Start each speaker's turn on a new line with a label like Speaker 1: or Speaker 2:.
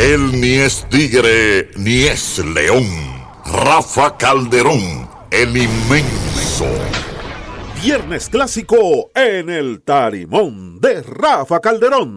Speaker 1: Él ni es tigre ni es león. Rafa Calderón, el inmenso.
Speaker 2: Viernes clásico en el Tarimón de Rafa Calderón.